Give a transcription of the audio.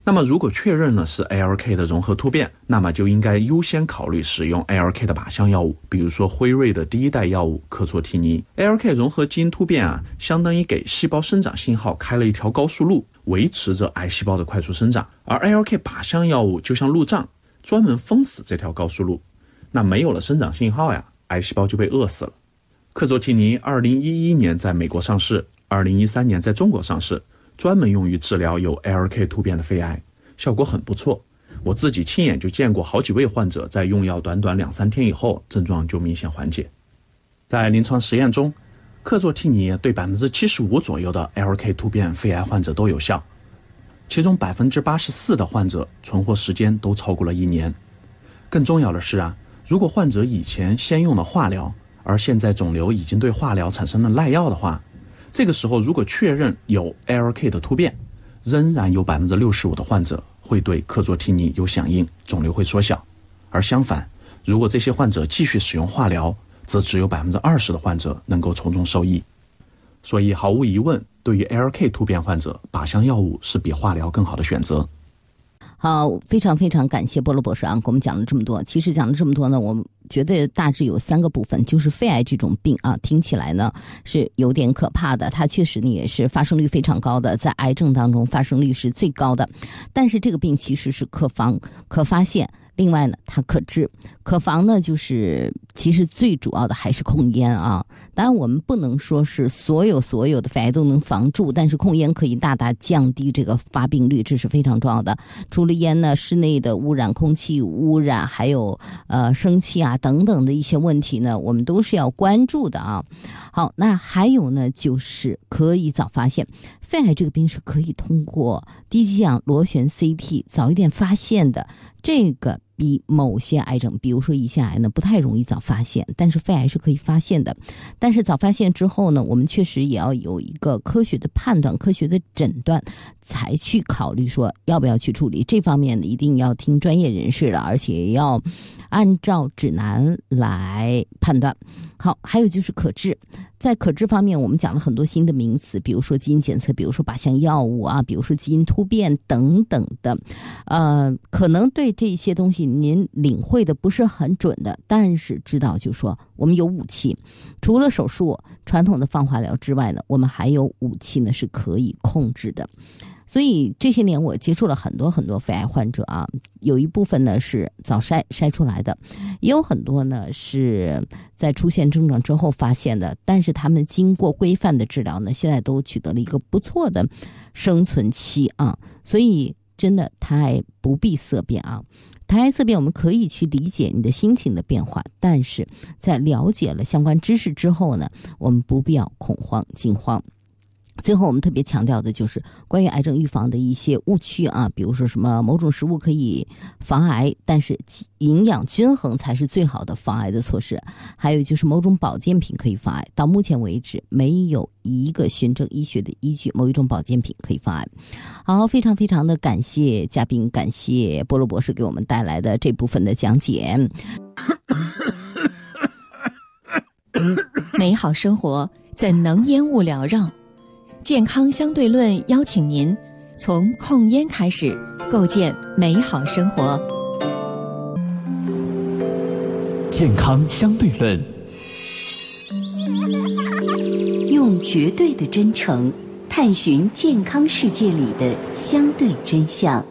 那么如果确认了是 ALK 的融合突变，那么就应该优先考虑使用 ALK 的靶向药物，比如说辉瑞的第一代药物科唑替尼。ALK 融合基因突变相当于给细胞生长信号开了一条高速路，维持着癌细胞的快速生长。而 ALK 靶向药物就像路障，专门封死这条高速路，那没有了生长信号癌细胞就被饿死了。科唑替尼2011年在美国上市，2013年在中国上市，专门用于治疗有 ALK 突变的肺癌，效果很不错。我自己亲眼就见过好几位患者在用药短短2-3天以后，症状就明显缓解。在临床实验中，科唑替尼对75%左右的 ALK 突变肺癌患者都有效，其中84%的患者存活时间都超过了1年。更重要的是如果患者以前先用了化疗，而现在肿瘤已经对化疗产生了耐药的话，这个时候如果确认有 ALK 的突变，仍然有65%的患者会对科唑替尼有响应，肿瘤会缩小。而相反，如果这些患者继续使用化疗，则只有20%的患者能够从中受益。所以毫无疑问，对于 ALK 突变患者，靶向药物是比化疗更好的选择。 好，非常非常感谢波罗博士给我们讲了这么多。其实讲了这么多呢，我们觉得大致有3个部分，就是肺癌这种病听起来呢是有点可怕的，它确实呢也是发生率非常高的，在癌症当中发生率是最高的。但是这个病其实是可防可发现，另外呢它可治可防呢，就是其实最主要的还是控烟当然我们不能说是所有的肺癌都能防住，但是控烟可以大大降低这个发病率，这是非常重要的。除了烟呢，室内的污染、空气污染，还有生气等等的一些问题呢，我们都是要关注的好，那还有呢，就是可以早发现。肺癌这个病是可以通过低剂量螺旋 CT 早一点发现的，这个比某些癌症，比如说胰腺癌呢，不太容易早发现，但是肺癌是可以发现的。但是早发现之后呢，我们确实也要有一个科学的判断、科学的诊断，才去考虑说要不要去处理。这方面呢，一定要听专业人士的，而且要按照指南来判断。好，还有就是可治。在可治方面，我们讲了很多新的名词，比如说基因检测，比如说靶向药物比如说基因突变等等的，可能对这些东西您领会的不是很准的，但是知道就说我们有武器，除了手术、传统的放化疗之外呢，我们还有武器呢是可以控制的。所以这些年我接触了很多肺癌患者有一部分呢是早筛出来的，也有很多呢是在出现症状之后发现的，但是他们经过规范的治疗呢，现在都取得了一个不错的生存期所以真的胎癌不必色变胎癌色变我们可以去理解你的心情的变化，但是在了解了相关知识之后呢，我们不必要恐慌惊慌。最后我们特别强调的就是关于癌症预防的一些误区比如说什么某种食物可以防癌，但是营养均衡才是最好的防癌的措施。还有就是某种保健品可以防癌，到目前为止没有一个循证医学的依据某一种保健品可以防癌。好，非常非常的感谢嘉宾，感谢波罗博士给我们带来的这部分的讲解。 美好生活怎能烟雾缭绕？健康相对论邀请您从控烟开始，构建美好生活。 健康相对论， 用绝对的真诚探寻健康世界里的相对真相。